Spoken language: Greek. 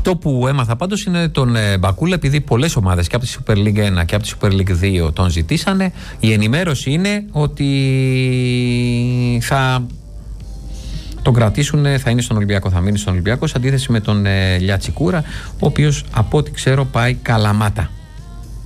Αυτό που έμαθα πάντως είναι τον Μπακούλα, επειδή πολλές ομάδες και από τη Super League 1 και από τη Super League 2 τον ζητήσανε. Η ενημέρωση είναι ότι θα τον κρατήσουν, θα είναι στον Ολυμπιακό, θα μείνει στον Ολυμπιακό, σε αντίθεση με τον Λιατσικούρα, ο οποίος από ό,τι ξέρω πάει Καλαμάτα.